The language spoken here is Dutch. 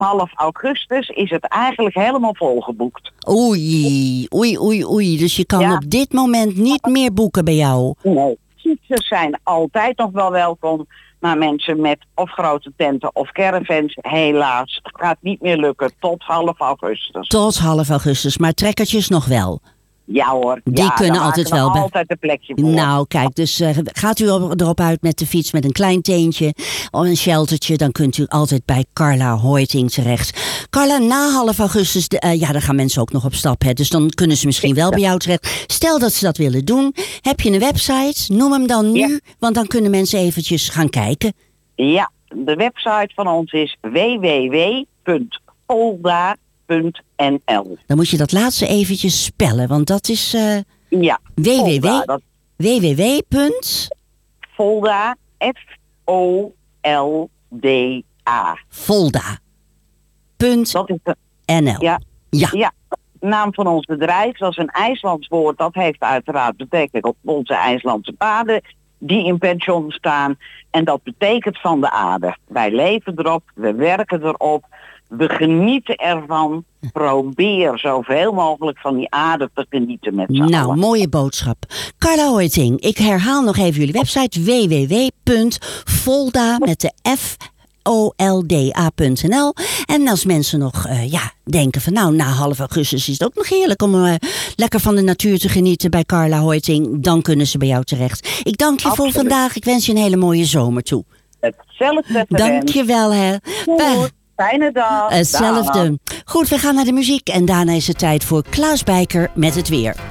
half augustus is het eigenlijk helemaal volgeboekt. Oei. Dus je kan op dit moment niet meer boeken bij jou. Nee, fietsers zijn altijd nog wel welkom. Maar mensen met of grote tenten of caravans, helaas, gaat niet meer lukken tot half augustus. Tot half augustus, maar trekkertjes nog wel. Ja hoor. Die kunnen altijd wel. Altijd een plekje voor. Nou kijk, dus gaat u erop uit met de fiets met een klein teentje of een sheltertje, dan kunt u altijd bij Carla Hoiting terecht. Carla, na half augustus, daar gaan mensen ook nog op stap. Hè, dus dan kunnen ze misschien wel bij jou terecht. Stel dat ze dat willen doen. Heb je een website? Noem hem dan nu, want dan kunnen mensen eventjes gaan kijken. Ja, de website van ons is www.folda.nl. Dan moet je dat laatste eventjes spellen, want dat is www.folda, Folda. Folda.nl. Ja, naam van ons bedrijf, dat is een IJslands woord, dat heeft uiteraard betrekking op onze IJslandse paden die in pension staan. En dat betekent van de aarde. Wij leven erop, we werken erop. We genieten ervan. Probeer zoveel mogelijk van die aarde te genieten met z'n allen. Nou, mooie boodschap. Carla Hoiting, ik herhaal nog even jullie website. www.folda met de folda.nl. En als mensen nog denken van na half augustus is het ook nog heerlijk om lekker van de natuur te genieten bij Carla Hoiting, dan kunnen ze bij jou terecht. Ik dank je voor vandaag. Ik wens je een hele mooie zomer toe. Hetzelfde. Dank je wel, hè. Fijne dag. Hetzelfde. Goed, we gaan naar de muziek en daarna is het tijd voor Klaus Bijker met het weer.